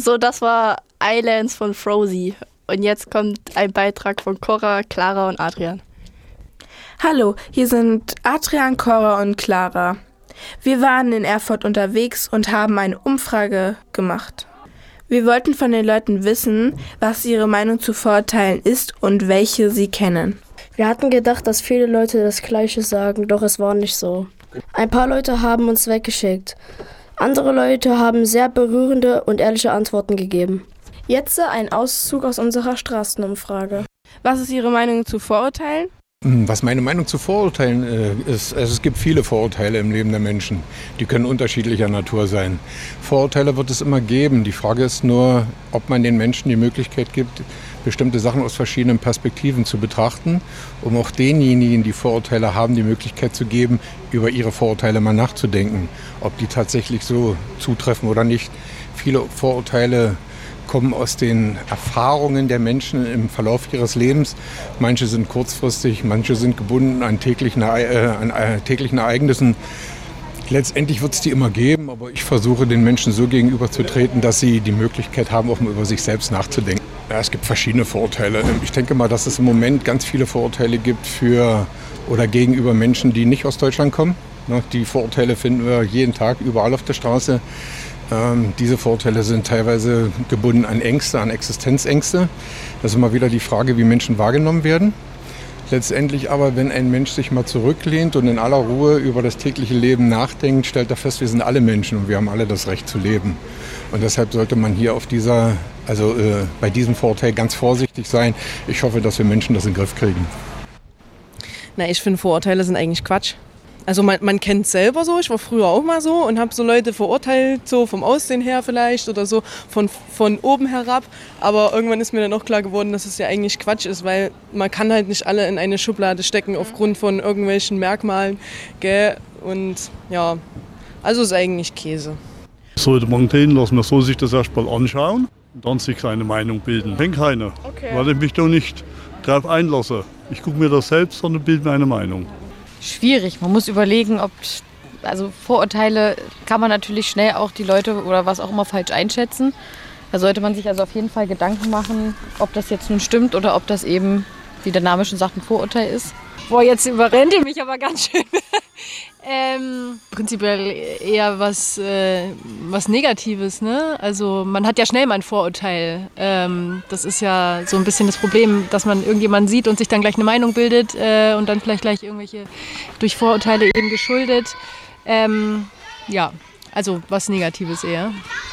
So, das war Islands von Frozy. Und jetzt kommt ein Beitrag von Cora, Clara und Adrian. Hallo, hier sind Adrian, Cora und Clara. Wir waren in Erfurt unterwegs und haben eine Umfrage gemacht. Wir wollten von den Leuten wissen, was ihre Meinung zu Vorurteilen ist und welche sie kennen. Wir hatten gedacht, dass viele Leute das Gleiche sagen, doch es war nicht so. Ein paar Leute haben uns weggeschickt. Andere Leute haben sehr berührende und ehrliche Antworten gegeben. Jetzt ein Auszug aus unserer Straßenumfrage. Was ist Ihre Meinung zu Vorurteilen? Was meine Meinung zu Vorurteilen ist, es gibt viele Vorurteile im Leben der Menschen. Die können unterschiedlicher Natur sein. Vorurteile wird es immer geben. Die Frage ist nur, ob man den Menschen die Möglichkeit gibt, bestimmte Sachen aus verschiedenen Perspektiven zu betrachten, um auch denjenigen, die Vorurteile haben, die Möglichkeit zu geben, über ihre Vorurteile mal nachzudenken, ob die tatsächlich so zutreffen oder nicht. Viele Vorurteile kommen aus den Erfahrungen der Menschen im Verlauf ihres Lebens. Manche sind kurzfristig, manche sind gebunden an täglichen Ereignissen. Letztendlich wird es die immer geben, aber ich versuche den Menschen so gegenüberzutreten, dass sie die Möglichkeit haben, auch mal über sich selbst nachzudenken. Ja, es gibt verschiedene Vorurteile. Ich denke mal, dass es im Moment ganz viele Vorurteile gibt für oder gegenüber Menschen, die nicht aus Deutschland kommen. Die Vorurteile finden wir jeden Tag überall auf der Straße. Diese Vorurteile sind teilweise gebunden an Ängste, an Existenzängste. Das ist immer wieder die Frage, wie Menschen wahrgenommen werden. Letztendlich aber, wenn ein Mensch sich mal zurücklehnt und in aller Ruhe über das tägliche Leben nachdenkt, stellt er fest, wir sind alle Menschen und wir haben alle das Recht zu leben. Und deshalb sollte man hier auf bei diesem Vorurteil ganz vorsichtig sein. Ich hoffe, dass wir Menschen das in den Griff kriegen. Na, ich finde, Vorurteile sind eigentlich Quatsch. Also man kennt es selber so, ich war früher auch mal so und habe so Leute verurteilt, so vom Aussehen her vielleicht oder so von oben herab. Aber irgendwann ist mir dann auch klar geworden, dass es ja eigentlich Quatsch ist, weil man kann halt nicht alle in eine Schublade stecken aufgrund von irgendwelchen Merkmalen. Gell? Und ja, also ist eigentlich Käse. Sollte man den lassen, man soll sich das erstmal anschauen und dann sich seine Meinung bilden. Ich denke keine, weil ich mich doch nicht darauf einlasse. Ich gucke mir das selbst an und bilde mir eine Meinung. Schwierig. Man muss überlegen, Vorurteile kann man natürlich schnell auch die Leute oder was auch immer falsch einschätzen. Da sollte man sich also auf jeden Fall Gedanken machen, ob das jetzt nun stimmt oder ob das eben, wie der Name schon sagt, ein Vorurteil ist. Boah, jetzt überrennt ihr mich aber ganz schön. Prinzipiell eher was Negatives, ne? Also man hat ja schnell mal ein Vorurteil. Das ist ja so ein bisschen das Problem, dass man irgendjemanden sieht und sich dann gleich eine Meinung bildet und dann vielleicht gleich irgendwelche durch Vorurteile eben geschuldet. Ja, also was Negatives eher.